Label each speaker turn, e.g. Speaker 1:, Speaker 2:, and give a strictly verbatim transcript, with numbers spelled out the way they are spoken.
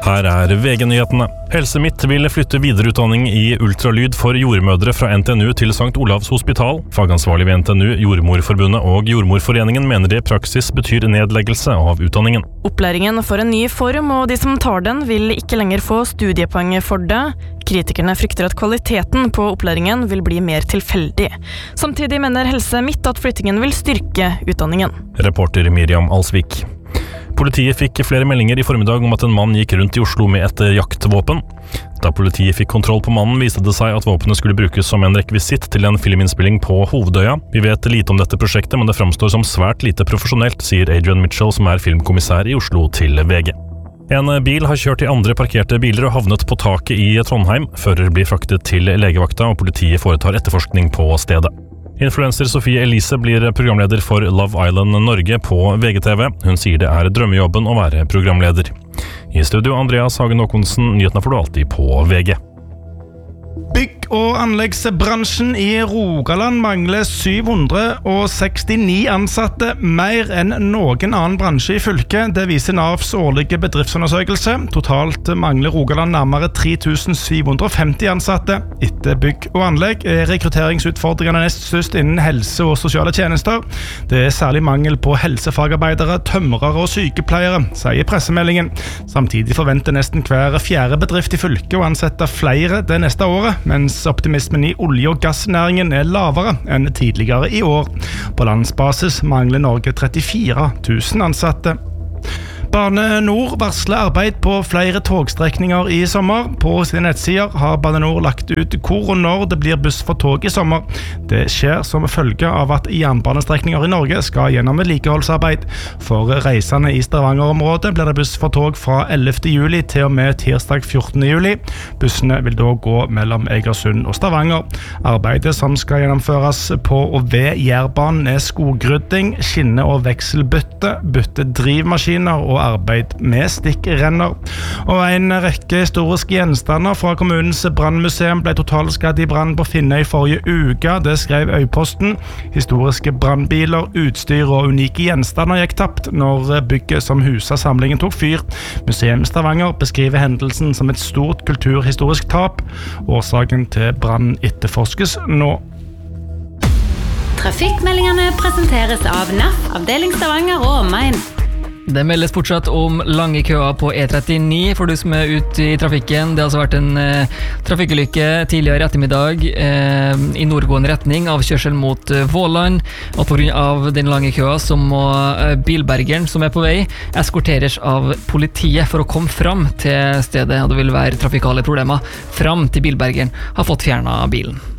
Speaker 1: Her er V G-nyhetene. Helse Midt vil flytte videreutdanning i ultralyd for jordmødre fra N T N U til Sankt Olavs hospital. Fagansvarlig ved N T N U, Jordmorforbundet og Jordmorforeningen mener det i praksis betyr nedleggelse av utdanningen.
Speaker 2: Opplæringen får en ny form, og de som tar den vil ikke lenger få studiepoeng for det. Kritikerne frykter at kvaliteten på opplæringen vil bli mer tilfeldig. Samtidig mener Helse Midt at flyttingen vil styrke utdanningen.
Speaker 1: Reporter Miriam Alsvik. Politiet fikk flere meldinger i formiddag om at en mann gikk rundt i Oslo med et jaktvåpen. Da politiet fikk kontroll på mannen, viste det seg at våpenet skulle brukes som en rekvisitt til en filminnspilling på Hovedøya. Vi vet lite om dette prosjektet, men det framstår som svært lite profesjonelt, sier Adrian Mitchell, som er filmkommissær i Oslo, til V G. En bil har kjørt i andre parkerte biler og havnet på taket i Trondheim. Fører blir fraktet til legevakta, og politiet foretar etterforskning på stedet. Influencer Sofie Elise blir programleder for Love Island Norge på V G T V. Hun sier det er drømmejobben å være programleder. I studio Andreas Hagen Håkonsen, nyhetene får du alltid på V G.
Speaker 3: Bygg- og anleggsbransjen i Rogaland mangler syv hundre sekstini ansatte, mer enn noen annen bransje i fylket. Det viser Navs årlige bedriftsundersøkelse. Totalt mangler Rogaland nærmere tre tusen syv hundre femti ansatte. Etter bygg og anlegg er rekrutteringsutfordringene nest størst innen helse og sosiale tjenester. Det er særlig mangel på helsefagarbeidere, tømrere og sykepleiere, sier pressemeldingen. Samtidig forventer nesten hver fjerde bedrift i fylket å ansette flere det neste året, mens optimismen i olje- og gassnæringen er lavere enn tidligere i år. På landsbasis mangler Norge trettifire tusen ansatte. Bane Nor varsler arbeid på flere togstrekninger i sommer. På sine nettsider har Bane Nor lagt ut hvor og når det blir buss for tog i sommer. Det skjer som følge av at jernbanestrekninger i Norge skal gjennom vedlikeholdsarbeid. For reisende i Stavanger-området blir det buss for tog fra ellevte juli til og med tirsdag fjortende juli. Bussene vil da gå mellom Egersund og Stavanger. Arbeidet som skal gjennomføres på og ved Jærbanen er skogrydding, skinne- og vekselbytte, bytte drivmaskiner og arbeid med stikkrenner. Og en rekke historiske gjenstander fra kommunens brannmuseum ble totalskadd i brann på Finnøy forrige uke. Det skrev Øyposten. Historiske brannbiler, utstyr og unike gjenstander gikk tapt når bygget som huset samlingen tok fyr. Museum Stavanger beskriver hendelsen som et stort kulturhistorisk tap. Årsaken til brannen etterforskes nå.
Speaker 4: Trafikkmeldingene presenteres av N A F, avdeling Stavanger og Omegn.
Speaker 5: Det meldes fortsatt om lange køer på E trettini for du som er ute i trafikken. Det har altså vært en eh, trafikkulykke tidligere i ettermiddag eh, i nordgående retning av kjørsel mot eh, Våland. Og på grunn av den lange køa så må eh, bilbergeren som er på vei eskorteres av politiet for å komme fram til stedet. Og det vil være trafikale problemer fram til bilbergeren har fått fjernet bilen.